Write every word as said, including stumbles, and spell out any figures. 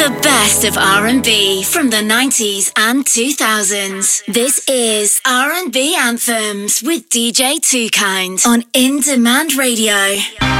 The best of R and B from the nineties and two thousands. This is R and B Anthems with D J Two Kind on In Demand Radio.